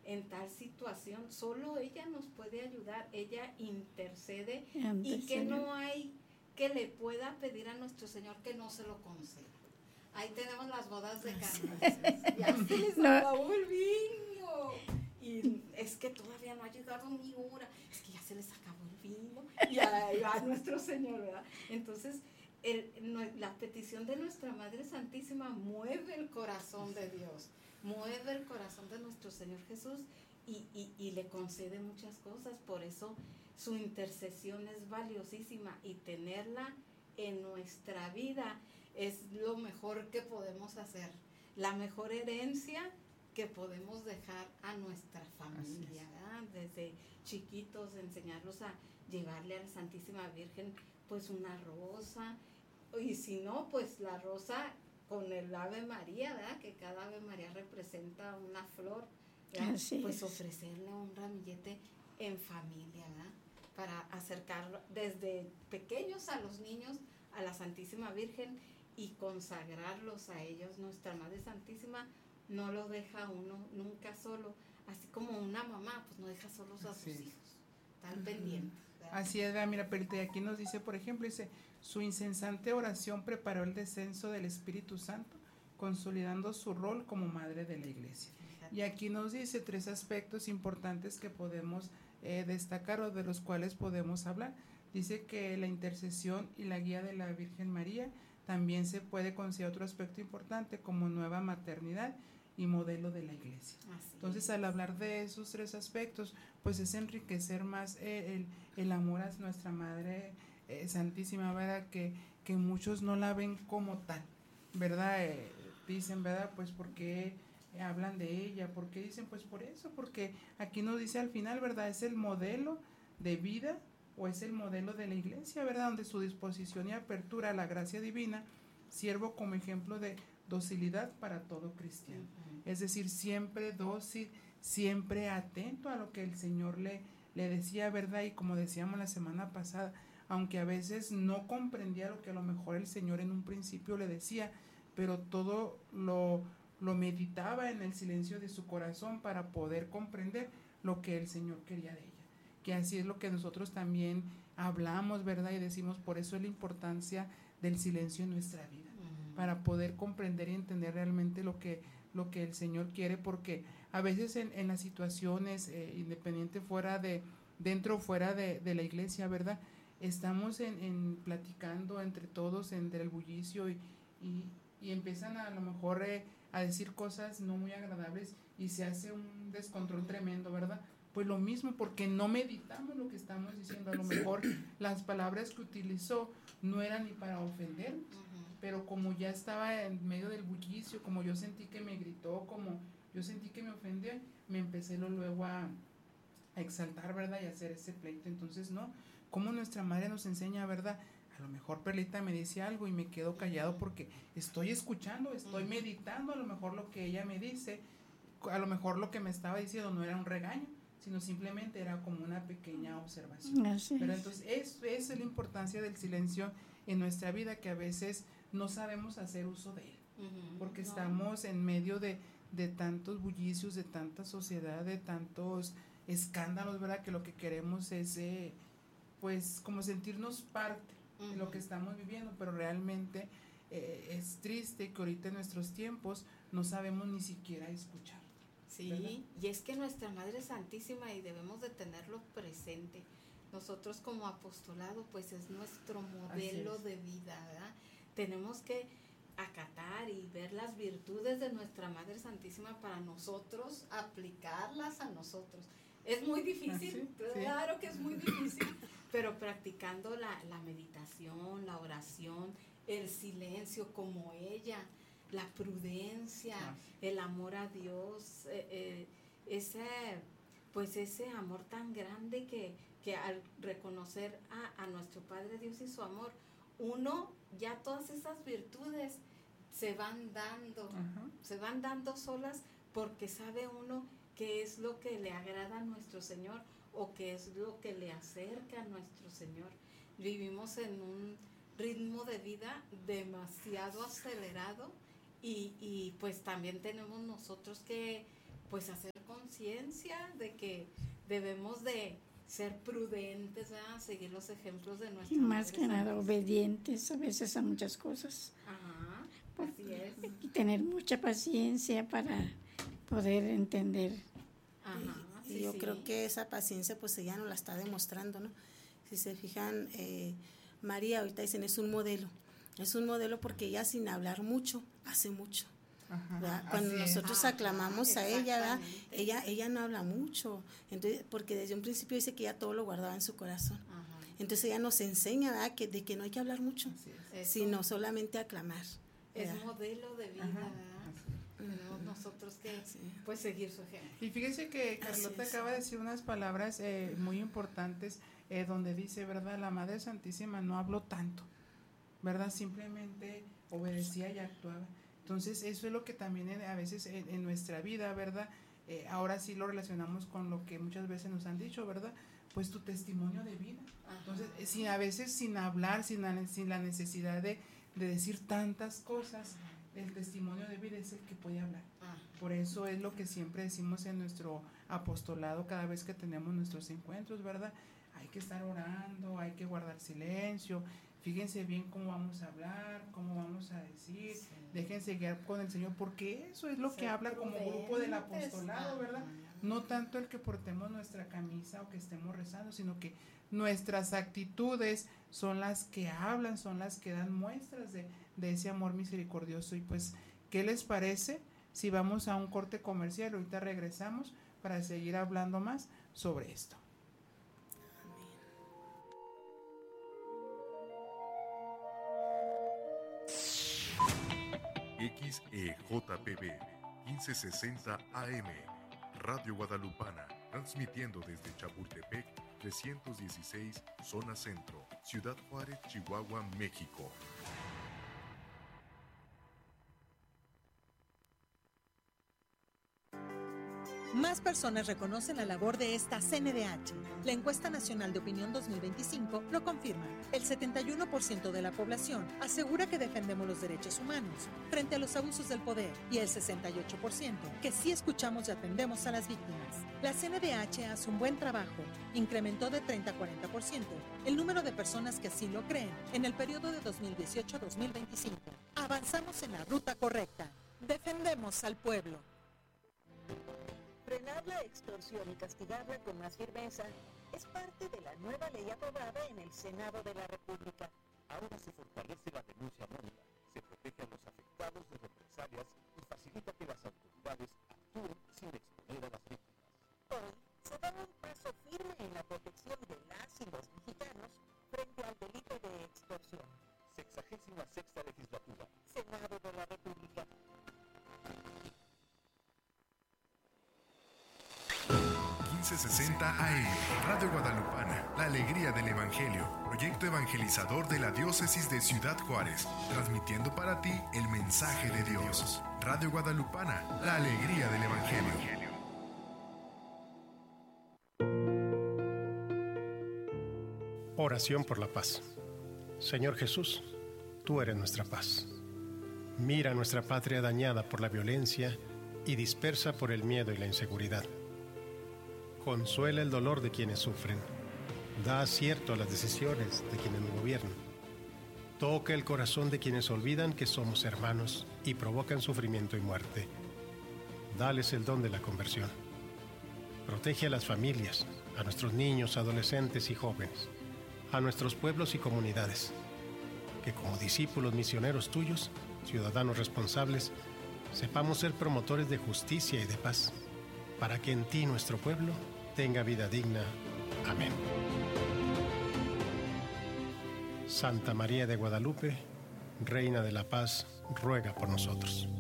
en tal situación, solo ella nos puede ayudar, ella intercede y que no hay que le pueda pedir a nuestro Señor que no se lo conceda. Ahí tenemos las bodas de Cana. Ya se les acabó el vino. Y es que todavía no ha llegado mi hora. Es que ya se les acabó el vino. Y ahí va nuestro Señor, ¿verdad? Entonces, la petición de nuestra Madre Santísima mueve el corazón de Dios, mueve el corazón de nuestro Señor Jesús y le concede muchas cosas. Por eso su intercesión es valiosísima y tenerla en nuestra vida es lo mejor que podemos hacer, la mejor herencia que podemos dejar a nuestra familia, ¿verdad? Desde chiquitos enseñarlos a llevarle a la Santísima Virgen pues una rosa, y si no, pues la rosa con el Ave María, ¿verdad? Que cada Ave María representa una flor, ¿verdad? Pues ofrecerle un ramillete en familia, ¿verdad? Para acercar desde pequeños a los niños a la Santísima Virgen y consagrarlos a ellos. Nuestra Madre Santísima no lo deja uno nunca solo, así como una mamá pues no deja solos a sus hijos, están pendientes, ¿verdad? Así es, mira, Perita, y aquí nos dice, por ejemplo, dice, su incesante oración preparó el descenso del Espíritu Santo, consolidando su rol como madre de la Iglesia. Fíjate. Y aquí nos dice 3 aspectos importantes que podemos destacar o de los cuales podemos hablar. Dice que la intercesión y la guía de la Virgen María también se puede considerar otro aspecto importante como nueva maternidad y modelo de la Iglesia. Entonces, al hablar de esos 3 aspectos, pues es enriquecer más el amor a nuestra Madre Santísima, ¿verdad? Que muchos no la ven como tal, ¿verdad? Dicen, ¿verdad? Pues porque hablan de ella, porque dicen, pues por eso, porque aquí nos dice al final, ¿verdad? Es el modelo de vida o es el modelo de la Iglesia, ¿verdad? Donde su disposición y apertura a la gracia divina sirvo como ejemplo de docilidad para todo cristiano. Es decir, siempre dócil, siempre atento a lo que el Señor le decía, ¿verdad? Y como decíamos la semana pasada, aunque a veces no comprendía lo que a lo mejor el Señor en un principio le decía, pero todo lo meditaba en el silencio de su corazón para poder comprender lo que el Señor quería de ella. Que así es lo que nosotros también hablamos, ¿verdad? Y decimos, por eso es la importancia del silencio en nuestra vida, para poder comprender y entender realmente lo que el Señor quiere, porque a veces en las situaciones, independiente dentro o fuera de la iglesia, ¿verdad? Estamos en platicando entre todos, entre el bullicio y empiezan a lo mejor a decir cosas no muy agradables y se hace un descontrol tremendo, ¿verdad? Pues lo mismo, porque no meditamos lo que estamos diciendo. A lo mejor las palabras que utilizó no eran ni para ofender, pero como ya estaba en medio del bullicio, como yo sentí que me gritó, como yo sentí que me ofendió, me empecé luego a exaltar, ¿verdad? Y hacer ese pleito. Entonces, no, como nuestra madre nos enseña, ¿verdad? A lo mejor Perlita me dice algo y me quedo callado porque estoy escuchando, estoy meditando a lo mejor lo que ella me dice, a lo mejor lo que me estaba diciendo no era un regaño, sino simplemente era como una pequeña observación. Pero entonces esa es la importancia del silencio en nuestra vida, que a veces no sabemos hacer uso de él, porque estamos en medio de tantos bullicios, de tanta sociedad, de tantos escándalos, ¿verdad? Que lo que queremos es pues como sentirnos parte de lo que estamos viviendo, pero realmente es triste que ahorita en nuestros tiempos no sabemos ni siquiera escuchar. Sí, ¿verdad? Y es que nuestra Madre Santísima, y debemos de tenerlo presente, nosotros como apostolado pues es nuestro modelo de vida, ¿verdad? Tenemos que acatar y ver las virtudes de nuestra Madre Santísima para nosotros aplicarlas a nosotros. Es muy difícil, claro que es muy difícil, pero practicando la meditación, la oración, el silencio como ella, la prudencia, el amor a Dios, ese amor tan grande que al reconocer a nuestro Padre Dios y su amor, uno ya todas esas virtudes se van dando solas, porque sabe uno qué es lo que le agrada a nuestro Señor o qué es lo que le acerca a nuestro Señor. Vivimos en un ritmo de vida demasiado acelerado y pues también tenemos nosotros que pues hacer conciencia de que debemos de ser prudentes, ¿verdad? Seguir los ejemplos de nuestra y más que nada obedientes a veces a muchas cosas. Ajá, así es. Y tener mucha paciencia para poder entender. Ajá, y sí, yo sí. creo que esa paciencia pues ella nos la está demostrando, ¿no? Si se fijan, María ahorita dicen es un modelo porque ella sin hablar mucho hace mucho. Ajá, cuando nosotros aclamamos a ella, ¿verdad? Exactamente. ella no habla mucho, entonces porque desde un principio dice que ella todo lo guardaba en su corazón. Ajá. Entonces ella nos enseña, ¿verdad? De que no hay que hablar mucho, Así es. Eso sino solamente aclamar, es ¿verdad? modelo de vida, Ajá, ¿verdad? así Tenemos nosotros que Sí. pues seguir su ejemplo. Y fíjese que Carlota es. acaba de decir unas palabras muy importantes donde dice, ¿verdad? La Madre Santísima no habló tanto, ¿verdad? Simplemente obedecía y actuaba. Entonces eso es lo que también a veces en nuestra vida, ¿verdad? Ahora sí lo relacionamos con lo que muchas veces nos han dicho, ¿verdad? Pues tu testimonio de vida. Ajá. Entonces, a veces sin hablar, sin la necesidad de decir tantas cosas, el testimonio de vida es el que puede hablar. Ajá. Por eso es lo que siempre decimos en nuestro apostolado cada vez que tenemos nuestros encuentros, ¿verdad? Hay que estar orando, hay que guardar silencio, fíjense bien cómo vamos a hablar, cómo vamos a decir, Sí. déjense guiar con el Señor, porque eso es lo que Ser habla como grupo del prudentes. apostolado, ¿verdad? Ajá. No tanto el que portemos nuestra camisa o que estemos rezando, sino que nuestras actitudes son las que hablan, son las que dan muestras de ese amor misericordioso. Y pues, ¿qué les parece si vamos a un corte comercial? Ahorita regresamos para seguir hablando más sobre esto. XEJPB 1560 AM, Radio Guadalupana, transmitiendo desde Chapultepec 316, Zona Centro, Ciudad Juárez, Chihuahua, México. Más personas reconocen la labor de esta CNDH. La encuesta nacional de opinión 2025 lo confirma. El 71% de la población asegura que defendemos los derechos humanos frente a los abusos del poder y el 68% que sí escuchamos y atendemos a las víctimas. La CNDH hace un buen trabajo. Incrementó de 30 a 40% el número de personas que así lo creen en el periodo de 2018 a 2025. Avanzamos en la ruta correcta. Defendemos al pueblo. Frenar la extorsión y castigarla con más firmeza es parte de la nueva ley aprobada en el Senado de la República. Ahora se fortalece la denuncia anónima, se protege a los afectados de represalias y facilita que las autoridades actúen sin exponer a las víctimas. Hoy se da un paso firme en la protección de las y los mexicanos frente al delito de extorsión. 66ª legislatura. Senado de la República. 1560 AM, Radio Guadalupana, la alegría del Evangelio, proyecto evangelizador de la diócesis de Ciudad Juárez, transmitiendo para ti el mensaje de Dios. Radio Guadalupana, la alegría del Evangelio. Oración por la paz. Señor Jesús, tú eres nuestra paz. Mira nuestra patria dañada por la violencia y dispersa por el miedo y la inseguridad. Consuela el dolor de quienes sufren. Da acierto a las decisiones de quienes nos gobiernan. Toca el corazón de quienes olvidan que somos hermanos y provocan sufrimiento y muerte. Dales el don de la conversión. Protege a las familias, a nuestros niños, adolescentes y jóvenes, a nuestros pueblos y comunidades. Que como discípulos misioneros tuyos, ciudadanos responsables, sepamos ser promotores de justicia y de paz, para que en ti nuestro pueblo tenga vida digna. Amén. Santa María de Guadalupe, Reina de la Paz, ruega por nosotros.